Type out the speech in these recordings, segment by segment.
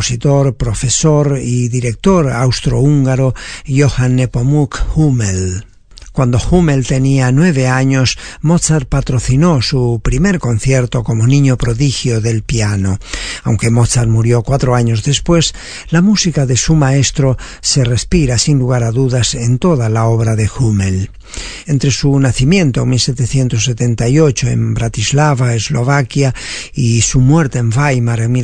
compositor, profesor y director austrohúngaro Johann Nepomuk Hummel. Cuando Hummel tenía 9 años, Mozart patrocinó su primer concierto como niño prodigio del piano. Aunque Mozart murió 4 años después, la música de su maestro se respira sin lugar a dudas en toda la obra de Hummel. Entre su nacimiento en 1778 en Bratislava, Eslovaquia, y su muerte en Weimar en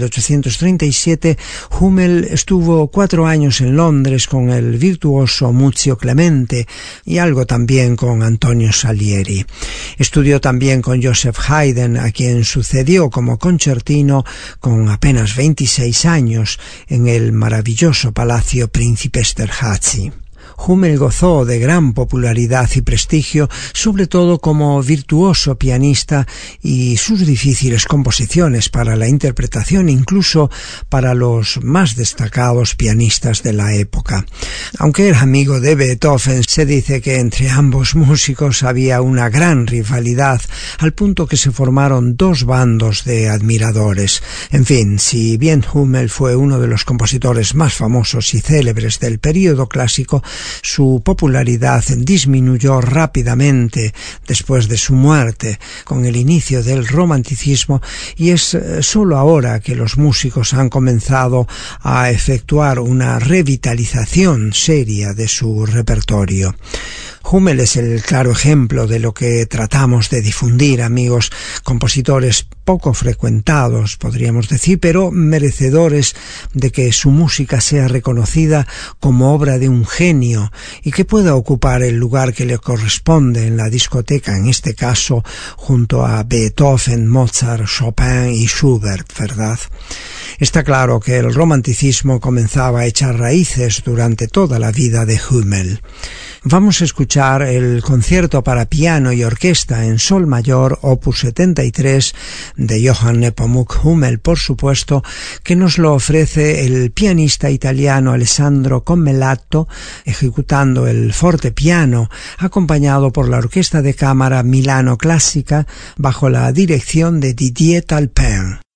1837, Hummel estuvo 4 años en Londres con el virtuoso Muzio Clemente y algo también con Antonio Salieri. Estudió también con Joseph Haydn, a quien sucedió como concertino con apenas 26 años en el maravilloso Palacio Príncipe Esterházy. Hummel gozó de gran popularidad y prestigio, sobre todo como virtuoso pianista, y sus difíciles composiciones para la interpretación incluso para los más destacados pianistas de la época. Aunque era amigo de Beethoven, se dice que entre ambos músicos había una gran rivalidad, al punto que se formaron 2 bandos de admiradores. En fin, si bien Hummel fue uno de los compositores más famosos y célebres del período clásico, su popularidad disminuyó rápidamente después de su muerte, con el inicio del romanticismo, y es sólo ahora que los músicos han comenzado a efectuar una revitalización seria de su repertorio. Hummel es el claro ejemplo de lo que tratamos de difundir, amigos, compositores poco frecuentados, podríamos decir, pero merecedores de que su música sea reconocida como obra de un genio y que pueda ocupar el lugar que le corresponde en la discoteca, en este caso junto a Beethoven, Mozart, Chopin y Schubert, ¿verdad? Está claro que el romanticismo comenzaba a echar raíces durante toda la vida de Hummel. Vamos a escuchar el concierto para piano y orquesta en sol mayor, opus 73, de Johann Nepomuk Hummel, por supuesto, que nos lo ofrece el pianista italiano Alessandro Commelatto, ejecutando el fortepiano, acompañado por la Orquesta de Cámara Milano Clásica, bajo la dirección de Didier Talpin.